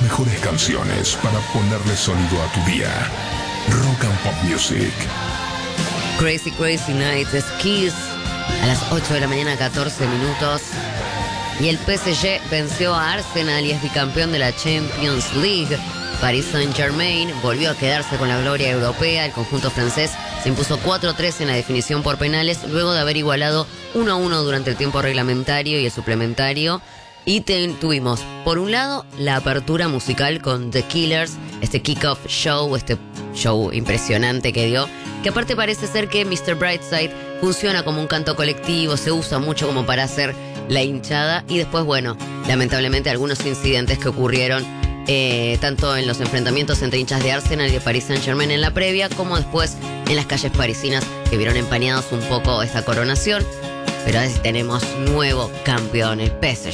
mejores canciones para ponerle sonido a tu día. Rock and Pop Music. Crazy Crazy Nights es Kiss a las 8 de la mañana, 14 minutos. Y el PSG venció a Arsenal y es bicampeón de la Champions League. Paris Saint-Germain volvió a quedarse con la gloria europea. El conjunto francés se impuso 4-3 en la definición por penales, luego de haber igualado 1-1 durante el tiempo reglamentario y el suplementario. Y tuvimos, por un lado, la apertura musical con The Killers, este kick-off show, este show impresionante que dio, que aparte parece ser que Mr. Brightside funciona como un canto colectivo, se usa mucho como para hacer la hinchada. Y después, bueno, lamentablemente algunos incidentes que ocurrieron tanto en los enfrentamientos entre hinchas de Arsenal y de Paris Saint-Germain en la previa, como después en las calles parisinas, que vieron empañados un poco esta coronación. Pero ahora sí tenemos nuevo campeón, el PSG.